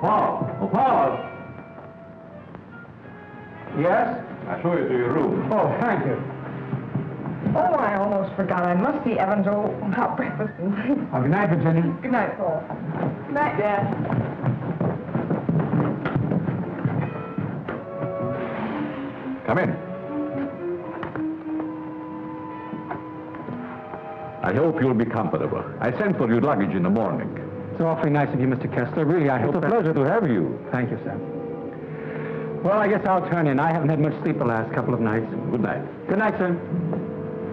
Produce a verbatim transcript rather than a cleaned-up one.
Paul! Oh, Paul! Yes? I'll show you to your room. Oh, thank you. Oh, I almost forgot. I must see Evans. Oh, about breakfast. Oh, good night, Virginia. Good night, Paul. Good night, Dad. Come in. I hope you'll be comfortable. I sent for your luggage in the morning. It's awfully nice of you, Mister Kessler. Really, I hope It's a that... pleasure to have you. Thank you, sir. Well, I guess I'll turn in. I haven't had much sleep the last couple of nights. Good night. Good night, sir.